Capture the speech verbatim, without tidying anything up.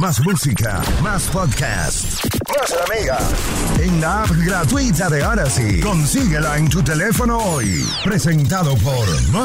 Más música, más podcast, más la Mega. En la app gratuita de Odyssey. Consíguela en tu teléfono hoy. Presentado por